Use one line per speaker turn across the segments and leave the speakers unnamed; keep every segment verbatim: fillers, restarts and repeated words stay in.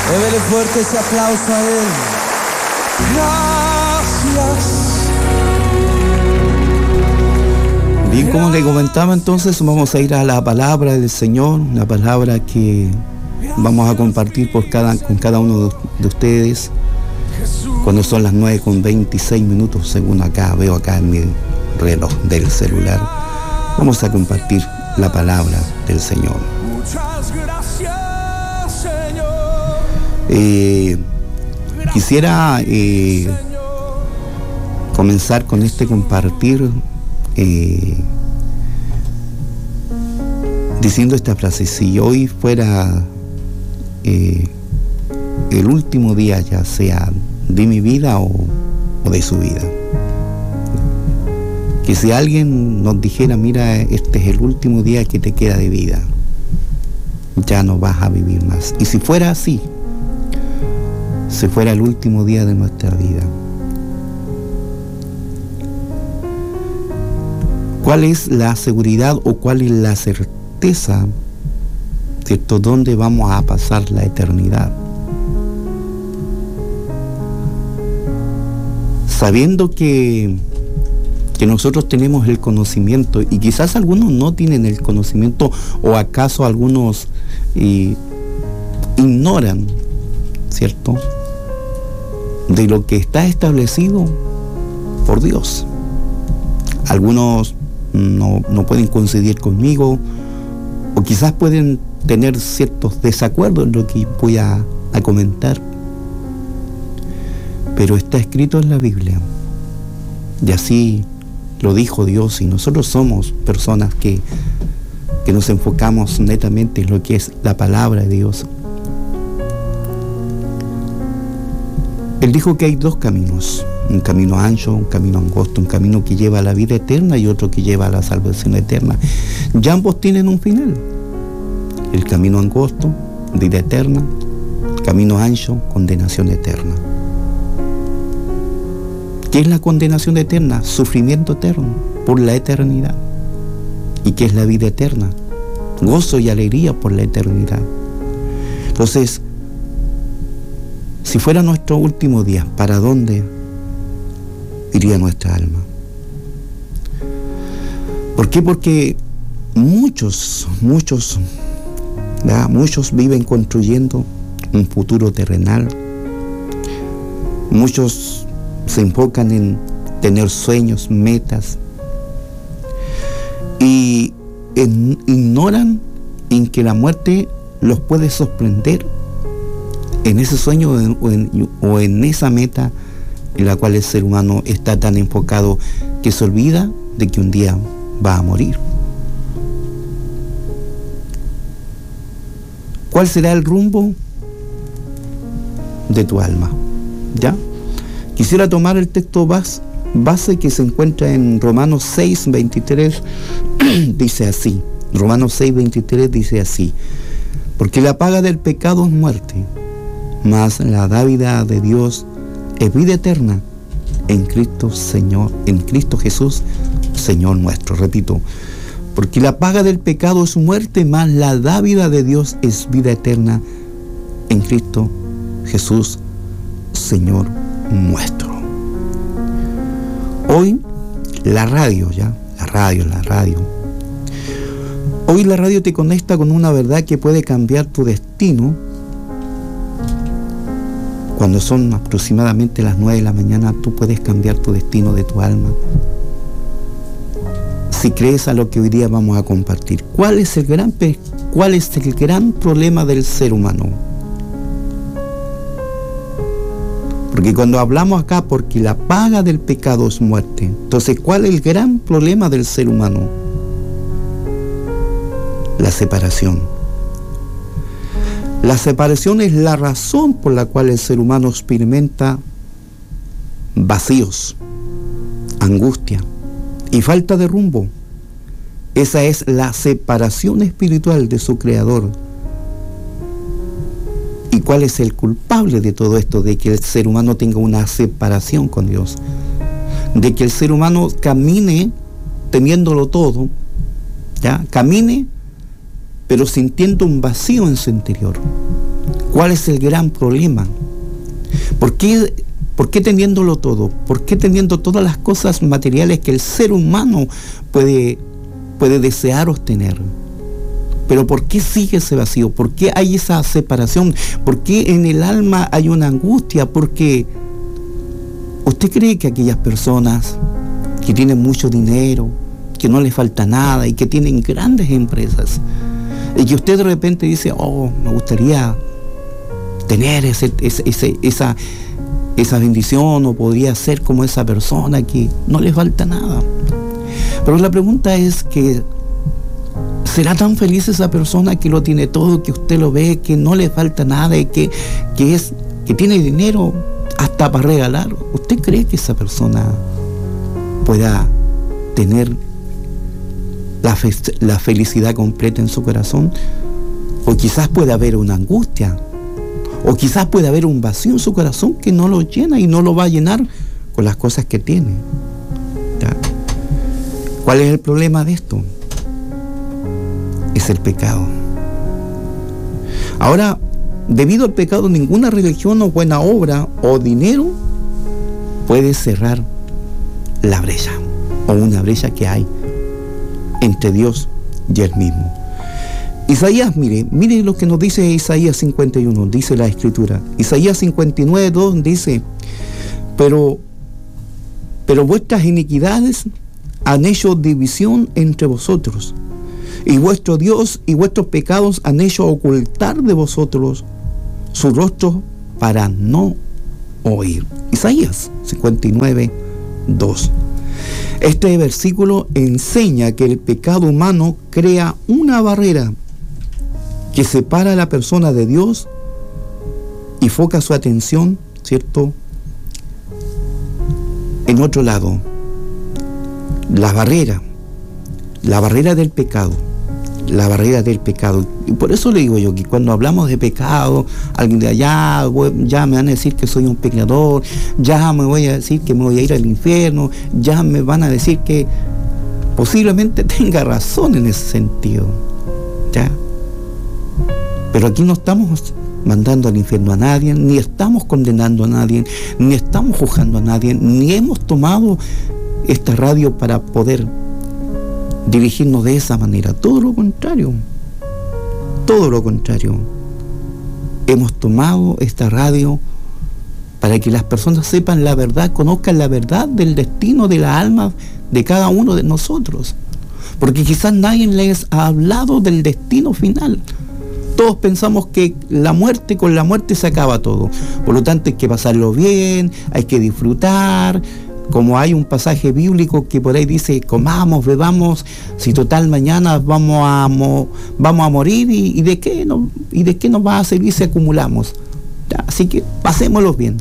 Débele fuerte ese aplauso a Él. Gracias.
Bien, como le comentaba, entonces vamos a ir a la palabra del Señor, la palabra que vamos a compartir por cada, con cada uno de ustedes cuando son las nueve con veintiséis minutos, según acá veo acá en mi reloj del celular. Vamos a compartir la palabra del Señor.
Muchas gracias, Señor.
Eh, quisiera eh, comenzar con este compartir eh, diciendo esta frase: si hoy fuera eh, el último día, ya sea de mi vida o, o de su vida, que si alguien nos dijera, mira, este es el último día que te queda de vida, ya no vas a vivir más. Y si fuera así, si fuera el último día de nuestra vida, ¿cuál es la seguridad o cuál es la certeza, cierto, dónde vamos a pasar la eternidad? Sabiendo que que nosotros tenemos el conocimiento, y quizás algunos no tienen el conocimiento, o acaso algunos eh, ignoran, ¿cierto?, de lo que está establecido por Dios. Algunos no, no pueden coincidir conmigo, o quizás pueden tener ciertos desacuerdos en lo que voy a, a comentar, pero está escrito en la Biblia, y así lo dijo Dios, y nosotros somos personas que, que nos enfocamos netamente en lo que es la palabra de Dios. Él dijo que hay dos caminos, un camino ancho, un camino angosto, un camino que lleva a la vida eterna y otro que lleva a la salvación eterna. Y ambos tienen un final. El camino angosto, vida eterna; el camino ancho, condenación eterna. ¿Qué es la condenación eterna? Sufrimiento eterno por la eternidad. ¿Y qué es la vida eterna? Gozo y alegría por la eternidad. Entonces, si fuera nuestro último día, ¿para dónde iría nuestra alma? ¿Por qué? Porque muchos, muchos, ¿verdad? muchos viven construyendo un futuro terrenal. Muchos se enfocan en tener sueños, metas, y en, ignoran en que la muerte los puede sorprender en ese sueño o en, o en esa meta en la cual el ser humano está tan enfocado que se olvida de que un día va a morir. ¿Cuál será el rumbo de tu alma? ¿Ya? Quisiera tomar el texto base que se encuentra en Romanos seis, veintitrés, dice así, Romanos seis, veintitrés dice así: porque la paga del pecado es muerte, mas la dádiva de Dios es vida eterna en Cristo Señor, en Cristo Jesús, Señor nuestro. Repito, porque la paga del pecado es muerte, mas la dádiva de Dios es vida eterna en Cristo Jesús, Señor nuestro. Hoy la radio, ya, la radio, la radio. Hoy la radio te conecta con una verdad que puede cambiar tu destino. Cuando son aproximadamente las nueve de la mañana, tú puedes cambiar tu destino de tu alma. Si crees a lo que hoy día vamos a compartir. ¿Cuál es el gran, cuál es el gran problema del ser humano? Porque cuando hablamos acá, porque la paga del pecado es muerte, entonces, ¿cuál es el gran problema del ser humano? La separación. La separación es la razón por la cual el ser humano experimenta vacíos, angustia y falta de rumbo. Esa es la separación espiritual de su Creador. ¿Y cuál es el culpable de todo esto? De que el ser humano tenga una separación con Dios. De que el ser humano camine teniéndolo todo, ¿ya? Camine, pero sintiendo un vacío en su interior. ¿Cuál es el gran problema? ¿Por qué, por qué teniéndolo todo? ¿Por qué teniendo todas las cosas materiales que el ser humano puede, puede desear obtener? Pero ¿por qué sigue ese vacío? ¿Por qué hay esa separación? ¿Por qué en el alma hay una angustia? Porque ¿usted cree que aquellas personas que tienen mucho dinero, que no les falta nada y que tienen grandes empresas, y que usted de repente dice, oh, me gustaría tener ese, ese, ese, esa, esa bendición, o podría ser como esa persona que no le falta nada? Pero la pregunta es que ¿será tan feliz esa persona que lo tiene todo, que usted lo ve, que no le falta nada y que, que, es, que tiene dinero hasta para regalar? ¿Usted cree que esa persona pueda tener la, fe, la felicidad completa en su corazón? O quizás puede haber una angustia, o quizás puede haber un vacío en su corazón que no lo llena y no lo va a llenar con las cosas que tiene. ¿Ya? ¿Cuál es el problema de esto? Es el pecado. Ahora, debido al pecado, ninguna religión o buena obra o dinero puede cerrar la brecha, o una brecha que hay entre Dios y Él mismo. Isaías, mire, mire lo que nos dice Isaías cincuenta y uno, dice la Escritura. Isaías cincuenta y nueve, dos dice, pero, pero vuestras iniquidades han hecho división entre vosotros, y vuestro Dios y vuestros pecados han hecho ocultar de vosotros su rostro para no oír. Isaías cincuenta y nueve, dos. Este versículo enseña que el pecado humano crea una barrera que separa a la persona de Dios y foca su atención, ¿cierto?, en otro lado. La barrera, la barrera del pecado, la barrera del pecado. Y por eso le digo yo que cuando hablamos de pecado, alguien de allá, ya me van a decir que soy un pecador, ya me voy a decir que me voy a ir al infierno, ya me van a decir que posiblemente tenga razón en ese sentido, ¿ya? Pero aquí no estamos mandando al infierno a nadie, ni estamos condenando a nadie, ni estamos juzgando a nadie, ni hemos tomado esta radio para poder dirigirnos de esa manera. Todo lo contrario, todo lo contrario. Hemos tomado esta radio para que las personas sepan la verdad, conozcan la verdad del destino de la alma de cada uno de nosotros. Porque quizás nadie les ha hablado del destino final. Todos pensamos que la muerte, con la muerte se acaba todo. Por lo tanto hay que pasarlo bien, hay que disfrutar. Como hay un pasaje bíblico que por ahí dice, comamos, bebamos, si total mañana vamos a, mo, vamos a morir, y, y, de qué no, y de qué nos va a servir si acumulamos. Ya, así que pasémoslo bien.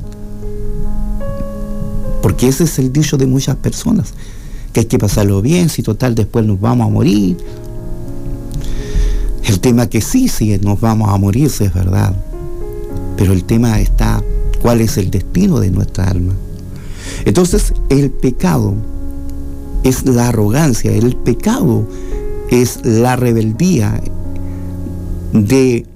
Porque ese es el dicho de muchas personas, que hay que pasarlo bien, si total después nos vamos a morir. El tema que sí, sí nos vamos a morir, sí es verdad. Pero el tema está, ¿cuál es el destino de nuestra alma? Entonces, el pecado es la arrogancia, el pecado es la rebeldía de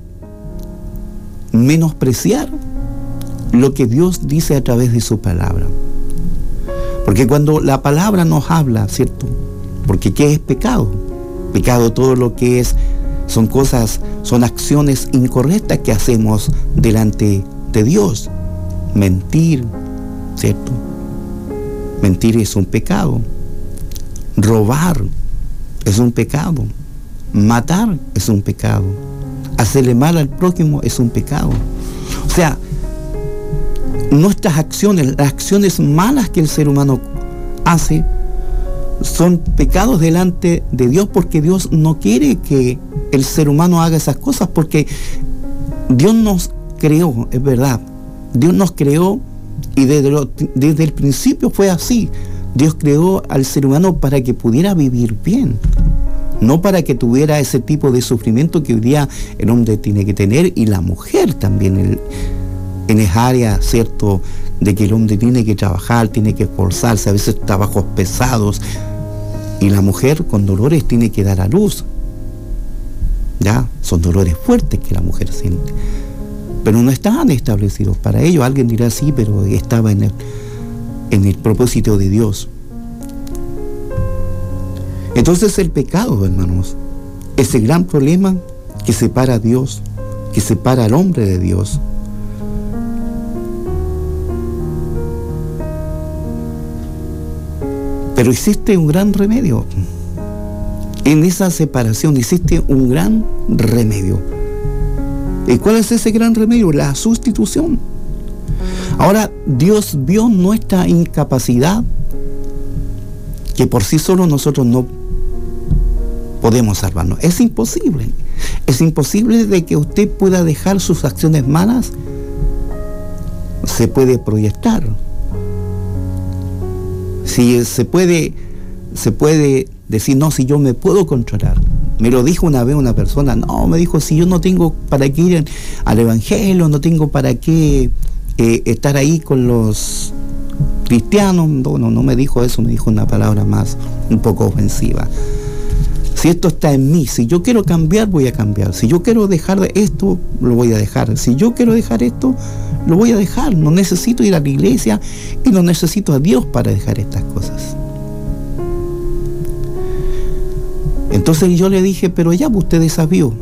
menospreciar lo que Dios dice a través de su palabra. Porque cuando la palabra nos habla, ¿cierto? Porque ¿qué es pecado? Pecado, todo lo que es, son cosas, son acciones incorrectas que hacemos delante de Dios. Mentir, ¿cierto? Mentir es un pecado. Robar es un pecado. Matar es un pecado. Hacerle mal al prójimo es un pecado. O sea, nuestras acciones, las acciones malas que el ser humano hace, son pecados delante de Dios, porque Dios no quiere que el ser humano haga esas cosas, porque Dios nos creó, es verdad. Dios nos creó y desde, lo, desde el principio fue así. Dios creó al ser humano para que pudiera vivir bien, no para que tuviera ese tipo de sufrimiento que hoy día el hombre tiene que tener, y la mujer también el, en esa área, ¿cierto?, de que el hombre tiene que trabajar, tiene que esforzarse, a veces trabajos pesados, y la mujer con dolores tiene que dar a luz. Ya, son dolores fuertes que la mujer siente. pero no estaban establecidos para ellos. Alguien dirá sí, pero estaba en el, en el propósito de Dios. Entonces el pecado, hermanos, es el gran problema que separa a Dios, que separa al hombre de Dios. Pero existe un gran remedio. En esa separación existe un gran remedio. ¿Y cuál es ese gran remedio? La sustitución. Ahora, Dios vio nuestra incapacidad, que por sí solo nosotros no podemos salvarnos. Es imposible. Es imposible de que usted pueda dejar sus acciones malas. Se puede proyectar. Si se puede, se puede decir, no, si yo me puedo controlar. Me lo dijo una vez una persona, no, me dijo, si yo no tengo para qué ir al evangelio, no tengo para qué eh, estar ahí con los cristianos. No, no, no me dijo eso, me dijo una palabra más, un poco ofensiva. Si esto está en mí, si yo quiero cambiar, voy a cambiar. Si yo quiero dejar de esto, lo voy a dejar. Si yo quiero dejar esto, lo voy a dejar. No necesito ir a la iglesia y no necesito a Dios para dejar estas cosas. Entonces yo le dije, pero ya usted desafió.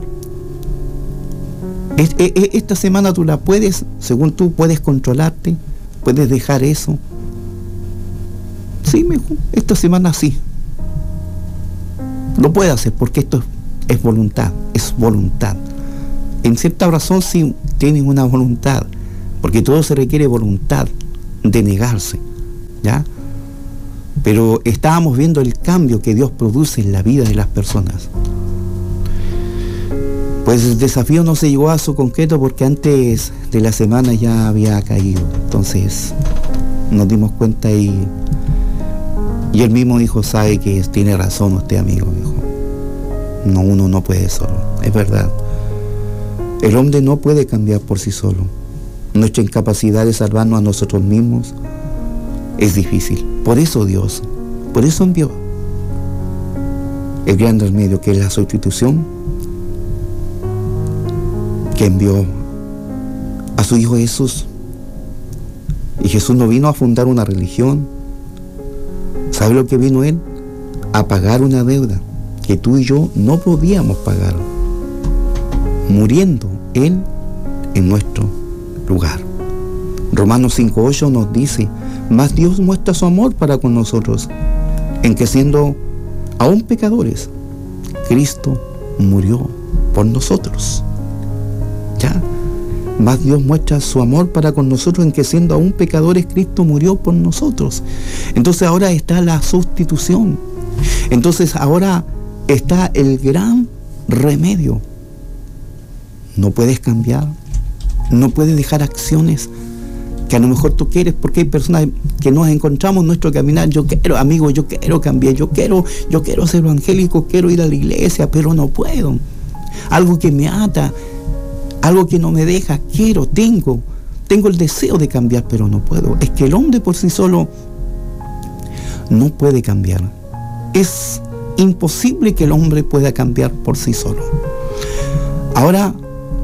Esta semana tú la puedes, según tú, puedes controlarte, puedes dejar eso. Sí, mejor, esta semana sí. Lo puede hacer porque esto es, es voluntad, es voluntad. En cierta razón sí tienen una voluntad, porque todo se requiere voluntad de negarse, ¿ya? Pero estábamos viendo el cambio que Dios produce en la vida de las personas. Pues el desafío no se llegó a su concreto porque antes de la semana ya había caído. Entonces nos dimos cuenta y, y él mismo dijo, sabe que tiene razón usted, amigo. Dijo, no, uno no puede solo, es verdad. El hombre no puede cambiar por sí solo. Nuestra incapacidad de salvarnos a nosotros mismos es difícil. Por eso Dios, por eso envió el gran remedio, que es la sustitución, que envió a su Hijo Jesús. Y Jesús no vino a fundar una religión. ¿Sabe lo que vino Él? A pagar una deuda que tú y yo no podíamos pagar, muriendo Él en nuestro lugar. Romanos cinco ocho nos dice, mas Dios muestra su amor para con nosotros, en que siendo aún pecadores, Cristo murió por nosotros. ¿Ya? Mas Dios muestra su amor para con nosotros, en que siendo aún pecadores, Cristo murió por nosotros. Entonces ahora está la sustitución. Entonces ahora está el gran remedio. No puedes cambiar, no puedes dejar acciones que a lo mejor tú quieres, porque hay personas que nos encontramos en nuestro caminar. Yo quiero, amigo, yo quiero cambiar, yo quiero, yo quiero ser evangélico, quiero ir a la iglesia, pero no puedo. Algo que me ata, algo que no me deja, quiero, tengo, tengo el deseo de cambiar, pero no puedo. Es que el hombre por sí solo no puede cambiar. Es imposible que el hombre pueda cambiar por sí solo. Ahora,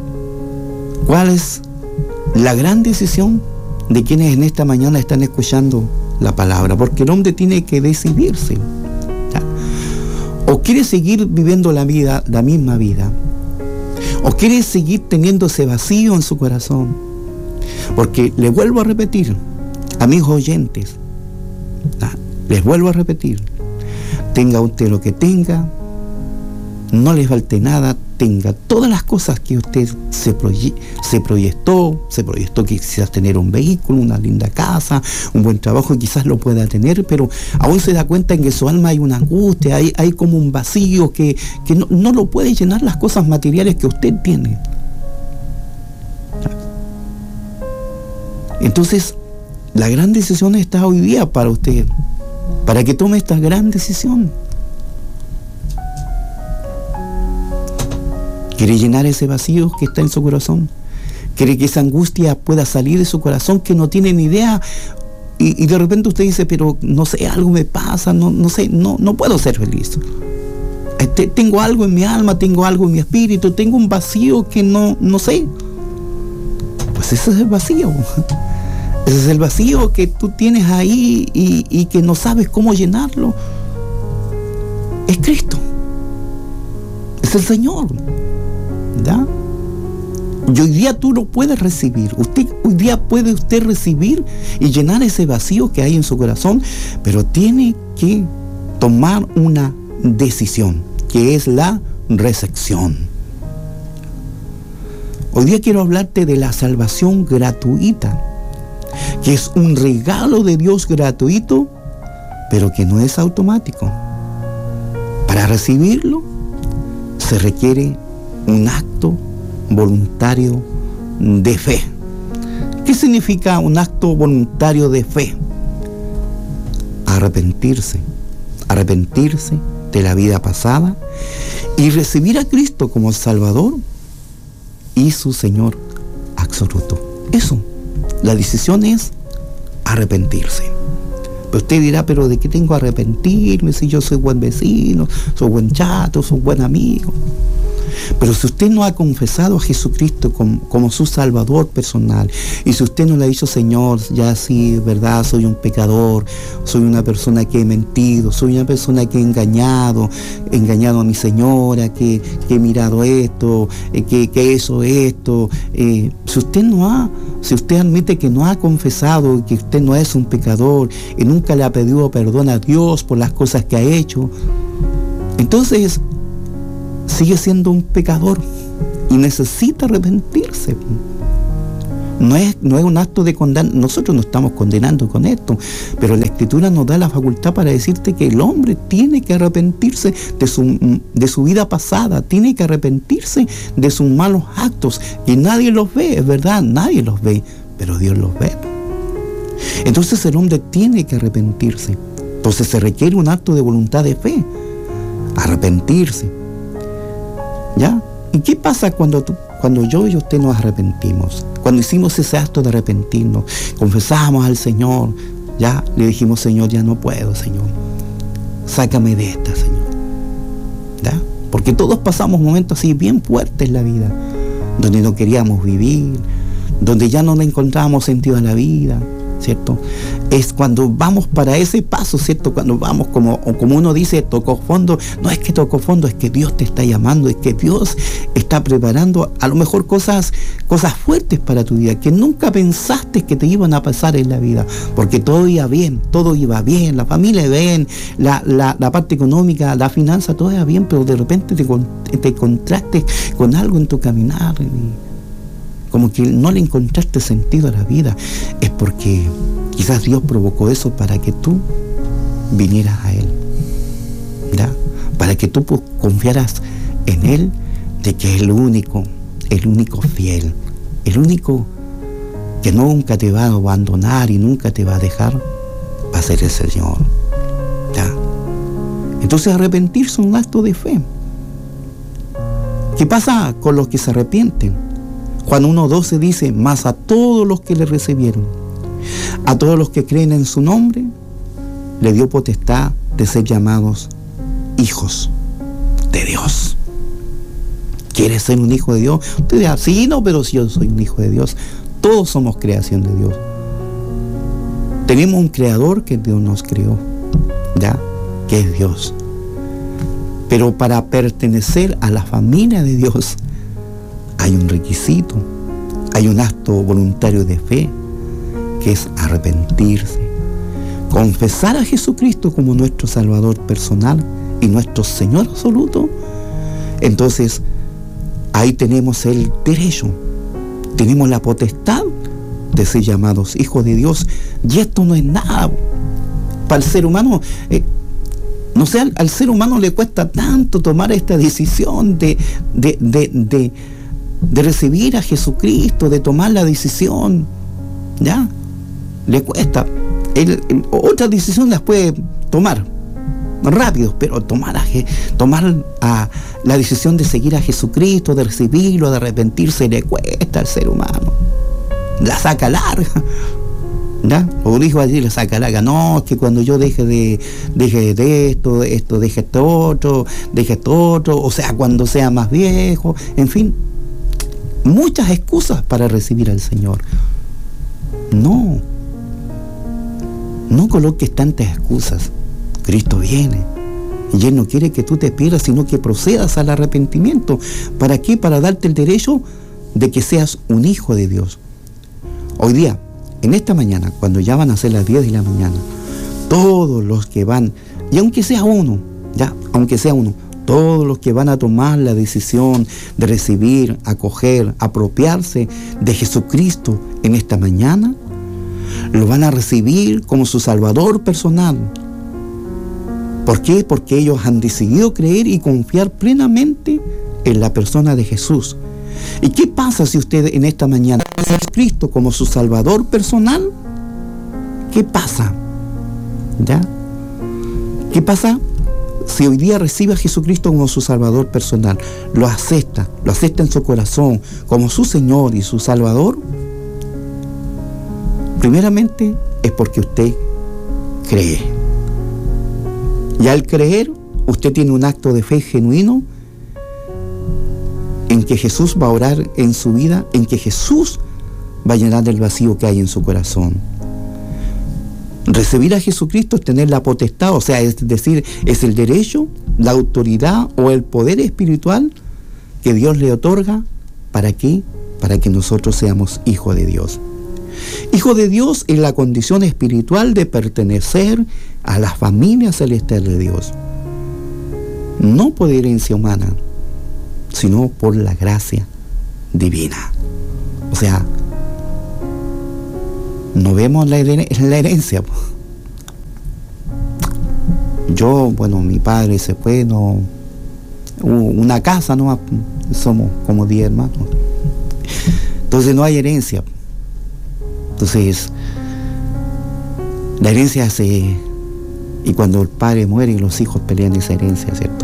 ¿cuál es la gran decisión de quienes en esta mañana están escuchando la palabra? Porque el hombre tiene que decidirse, ¿ya? O quiere seguir viviendo la vida, la misma vida, o quiere seguir teniendo ese vacío en su corazón. Porque les vuelvo a repetir, amigos oyentes, ¿ya? Les vuelvo a repetir, tenga usted lo que tenga, no les falte nada, tenga todas las cosas que usted se, proye- se proyectó, se proyectó que quizás tener un vehículo, una linda casa, un buen trabajo, y quizás lo pueda tener, pero aún se da cuenta en que su alma hay una angustia, hay, hay como un vacío que, que no, no lo puede llenar las cosas materiales que usted tiene. Entonces, la gran decisión está hoy día para usted, para que tome esta gran decisión. ¿Quiere llenar ese vacío que está en su corazón? ¿Quiere que esa angustia pueda salir de su corazón, que no tiene ni idea? Y, y de repente usted dice, pero no sé, algo me pasa, no, no sé, no, no puedo ser feliz. Este, tengo algo en mi alma, tengo algo en mi espíritu, tengo un vacío que no, no sé. Pues ese es el vacío. Ese es el vacío que tú tienes ahí y, y que no sabes cómo llenarlo. Es Cristo. Es el Señor. ¿Ya? Y hoy día tú lo puedes recibir. Usted, hoy día puede usted recibir y llenar ese vacío que hay en su corazón, pero tiene que tomar una decisión, que es la recepción. Hoy día quiero hablarte de la salvación gratuita, que es un regalo de Dios gratuito, pero que no es automático. Para recibirlo se requiere un acto voluntario de fe. ¿Qué significa un acto voluntario de fe? Arrepentirse, arrepentirse de la vida pasada y recibir a Cristo como Salvador y su Señor absoluto. Eso, la decisión es arrepentirse. Pero usted dirá, pero ¿de qué tengo que arrepentirme si yo soy buen vecino, soy buen chato, soy buen amigo? Pero si usted no ha confesado a Jesucristo como, como su Salvador personal, y si usted no le ha dicho, Señor, ya sí, verdad, soy un pecador, soy una persona que he mentido, soy una persona que he engañado, he engañado a mi señora, que, que he mirado esto, eh, que, que eso, esto, eh, si usted no ha, si usted admite que no ha confesado, que usted no es un pecador, y nunca le ha pedido perdón a Dios por las cosas que ha hecho, entonces sigue siendo un pecador y necesita arrepentirse. No es, no es un acto de condena. Nosotros no estamos condenando con esto, pero la Escritura nos da la facultad para decirte que el hombre tiene que arrepentirse de su, de su vida pasada, tiene que arrepentirse de sus malos actos, y nadie los ve, es verdad, nadie los ve, pero Dios los ve. Entonces el hombre tiene que arrepentirse. Entonces se requiere un acto de voluntad de fe, arrepentirse. ¿Ya? ¿Y qué pasa cuando, tú, cuando yo y usted nos arrepentimos? Cuando hicimos ese acto de arrepentirnos, confesamos al Señor, ya le dijimos, Señor, ya no puedo, Señor. Sácame de esta, Señor. ¿Ya? Porque todos pasamos momentos así bien fuertes en la vida, donde no queríamos vivir, donde ya no le encontrábamos sentido a la vida, ¿cierto? Es cuando vamos para ese paso, ¿cierto? Cuando vamos, como, como uno dice, tocó fondo. No es que tocó fondo, es que Dios te está llamando, es que Dios está preparando a lo mejor cosas, cosas fuertes para tu vida, que nunca pensaste que te iban a pasar en la vida, porque todo iba bien, todo iba bien, la familia iba bien, la, la, la parte económica, la finanza, todo iba bien, pero de repente te, te encontraste con algo en tu caminar, y como que no le encontraste sentido a la vida. Es porque quizás Dios provocó eso para que tú vinieras a Él, ¿ya? Para que tú confiaras en Él, de que es el único, el único fiel, el único que nunca te va a abandonar y nunca te va a dejar, va a ser el Señor, ¿ya? Entonces arrepentirse es un acto de fe. ¿Qué pasa con los que se arrepienten? Juan uno doce dice, mas a todos los que le recibieron, a todos los que creen en su nombre, le dio potestad de ser llamados hijos de Dios. ¿Quieres ser un hijo de Dios? Usted dirá, sí, no, pero si yo soy un hijo de Dios. Todos somos creación de Dios. Tenemos un creador que Dios nos creó, ¿ya? Que es Dios. Pero para pertenecer a la familia de Dios, hay un requisito, hay un acto voluntario de fe, que es arrepentirse, confesar a Jesucristo como nuestro Salvador personal y nuestro Señor absoluto. Entonces, ahí tenemos el derecho, tenemos la potestad de ser llamados hijos de Dios. Y esto no es nada para el ser humano. Eh, no sé, al, al ser humano le cuesta tanto tomar esta decisión de, de, de, de de recibir a Jesucristo, de tomar la decisión, ¿ya? Le cuesta. Él, él, otras decisiones las puede tomar rápido, pero tomar, a, tomar a, la decisión de seguir a Jesucristo, de recibirlo, de arrepentirse, le cuesta al ser humano. La saca larga, ¿ya? O dijo allí, la saca larga. No, es que cuando yo deje de, deje de esto, esto, deje esto otro, deje esto otro, o sea, cuando sea más viejo, en fin. muchas excusas para recibir al Señor. No, no coloques tantas excusas. Cristo viene y Él no quiere que tú te pierdas, sino que procedas al arrepentimiento. ¿Para qué? Para darte el derecho de que seas un hijo de Dios. Hoy día, en esta mañana, cuando ya van a ser las diez de la mañana, todos los que van, y aunque sea uno, ya, aunque sea uno, todos los que van a tomar la decisión de recibir, acoger, apropiarse de Jesucristo en esta mañana, lo van a recibir como su Salvador personal. ¿Por qué? Porque ellos han decidido creer y confiar plenamente en la persona de Jesús. ¿Y qué pasa si usted en esta mañana hace a Cristo como su Salvador personal? ¿Qué pasa? ¿Ya? ¿Qué pasa? Si hoy día recibe a Jesucristo como su Salvador personal, lo acepta, lo acepta en su corazón como su Señor y su Salvador, primeramente es porque usted cree. Y al creer, usted tiene un acto de fe genuino en que Jesús va a orar en su vida, en que Jesús va a llenar el vacío que hay en su corazón. Recibir a Jesucristo es tener la potestad, o sea, es decir, es el derecho, la autoridad o el poder espiritual que Dios le otorga. ¿Para qué? Para que nosotros seamos hijos de Dios. Hijo de Dios es la condición espiritual de pertenecer a la familia celestial de Dios. No por herencia humana, sino por la gracia divina. O sea, no vemos la, la herencia. Yo, bueno, mi padre se fue, no, una casa, no, somos como diez hermanos. Entonces no hay herencia. Entonces, la herencia se... Y cuando el padre muere y los hijos pelean esa herencia, ¿cierto?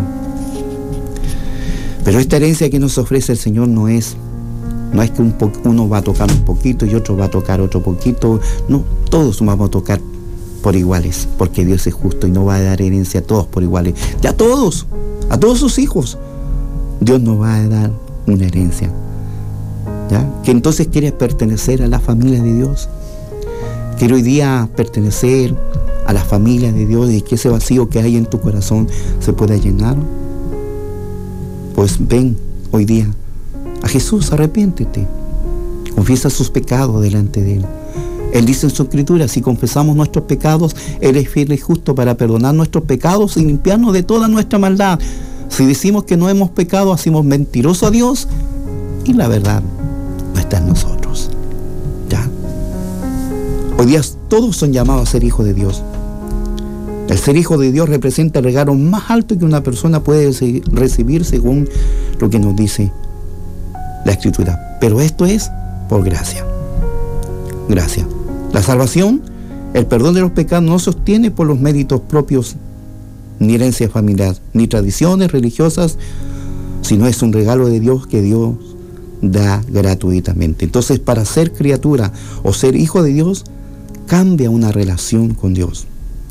Pero esta herencia que nos ofrece el Señor no es, no es que un po, uno va a tocar un poquito y otro va a tocar otro poquito. No, todos vamos a tocar por iguales, porque Dios es justo y no va a dar herencia a todos por iguales. Ya a todos, a todos sus hijos, Dios nos va a dar una herencia. ¿Ya? Que entonces quieres pertenecer a la familia de Dios. Quiero hoy día pertenecer a la familia de Dios y que ese vacío que hay en tu corazón se pueda llenar. Pues ven hoy día a Jesús, arrepiéntete, confiesa sus pecados delante de Él. Él dice en su escritura, si confesamos nuestros pecados, Él es fiel y justo para perdonar nuestros pecados y limpiarnos de toda nuestra maldad. Si decimos que no hemos pecado, hacemos mentiroso a Dios y la verdad no está en nosotros. ¿Ya? Hoy día todos son llamados a ser hijos de Dios. El ser hijo de Dios representa el regalo más alto que una persona puede recibir según lo que nos dice la Escritura. Pero esto es por gracia. Gracia. La salvación, el perdón de los pecados no se sostiene por los méritos propios, ni herencia familiar, ni tradiciones religiosas, sino es un regalo de Dios que Dios da gratuitamente. Entonces, para ser criatura o ser hijo de Dios, cambia una relación con Dios.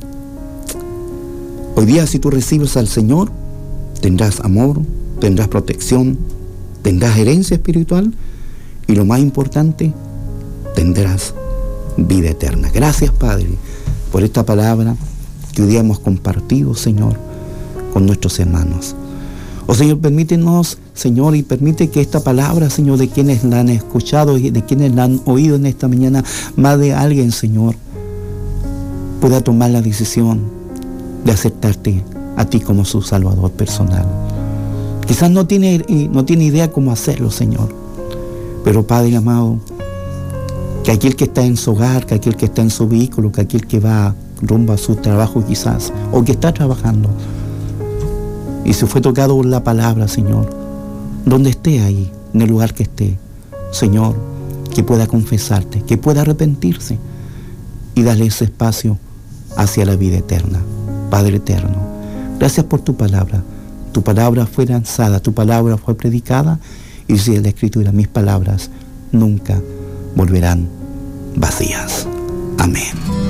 Hoy día, si tú recibes al Señor, tendrás amor, tendrás protección, tendrás herencia espiritual y lo más importante, tendrás vida eterna. Gracias, Padre, por esta palabra que hoy día hemos compartido, Señor, con nuestros hermanos. Oh, Señor, permítenos, Señor, y permite que esta palabra, Señor, de quienes la han escuchado y de quienes la han oído en esta mañana, más de alguien, Señor, pueda tomar la decisión de aceptarte a ti como su Salvador personal. Quizás no tiene, no tiene idea cómo hacerlo, Señor, pero Padre amado, que aquel que está en su hogar, que aquel que está en su vehículo, que aquel que va rumbo a su trabajo quizás, o que está trabajando, y se fue tocado por la palabra, Señor, donde esté ahí, en el lugar que esté, Señor, que pueda confesarte, que pueda arrepentirse y darle ese espacio hacia la vida eterna. Padre eterno, gracias por tu palabra. Tu palabra fue lanzada, tu palabra fue predicada, y dice la Escritura, mis palabras nunca volverán vacías. Amén.